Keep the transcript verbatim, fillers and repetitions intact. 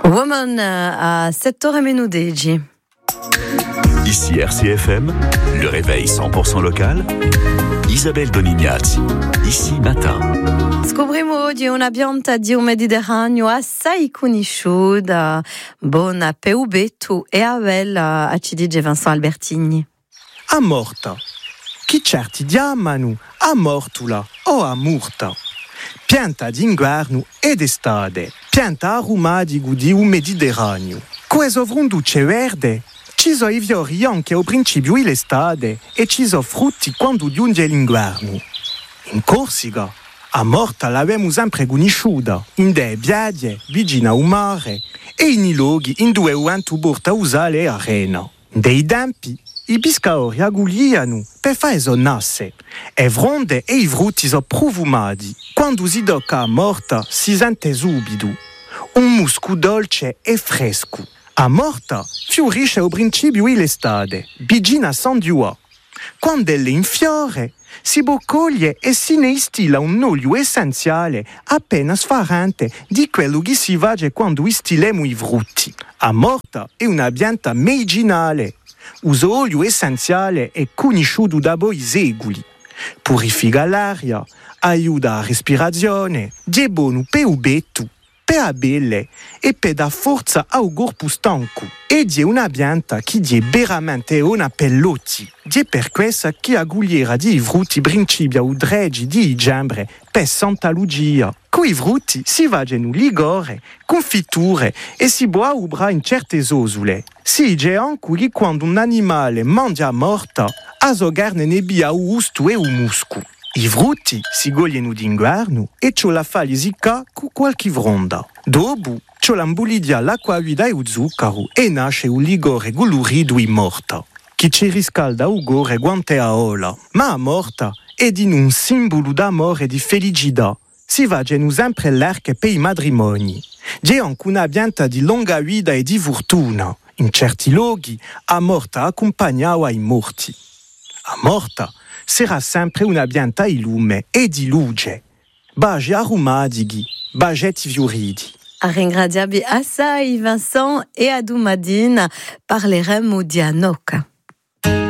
Woman à sept heures minudegi. Ici R C F M, le réveil cent pour cent local. Isabelle Donignazzi, ici matin. Scopriamo oggi una pianta di un Mediterraneo assai conosciuta, buona per ubetto e a bella, a ci dice Vincent Albertini. A morta. Chi certi diamano a mortula o a murta. Pianta d'inverno e d'estate, pianta aromatico di un Mediterraneo. Questo frunduce verde, ci sono i fiori anche al principio dell'estate e ci sono frutti quando giunge l'inverno. In Corsica, a morta l'abbiamo sempre conosciuta, in dei biadie, vicino al mare, e in luoghi in dove uanto porta usare e arena. Dei tempi, i pescatori agugliano per fare nasse, e fronde e i frutti sono profumati. Quando si tocca a morta si sente subito un musco dolce e fresco. A morta fiorisce al principio dell'estate, vicino a San Giua. Quando è in fiore, si boccoglie e si ne istila un olio essenziale appena sfarante di quello che si va quando istilemo i frutti. A morta è una pianta medicinale. Uso olio essenziale è conosciuto da voi secoli. Purifica l'aria, aiuta la respirazione, è buono per il betto, per la pelle e per dare forza al corpo stanco. Ed è una pianta che è veramente una pellotti. È per questo che la gugliera di frutti principia o dreggi di gembre per Santa Lucia. Con i frutti si vanno ligore, confitture e si può ubra in certe zosule. Si dice anche che quando un animale mangia morta, a sogarne ne bia o gusto e o musco. I frutti si gogliono d'inverno e ciò la fa lisica con qualche fronda. Dopo, ciò l'ambulidia l'acqua vida e lo zucchero e nasce un ligore colorido e morta. Chi ci riscalda il gore guante a ola, ma a morta è di un simbolo d'amore e di felicità. Si va genu sempre l'erche per i matrimoni. C'è anche una pianta di lunga vita e di fortuna. In certi luoghi, a morta accompagnava i morti. A morta sarà sempre una pianta di lume e di luce. Baci aromatici, bagetti fioriti. A ringraziarvi assai Vincent e a domattina parleremo di Anoka.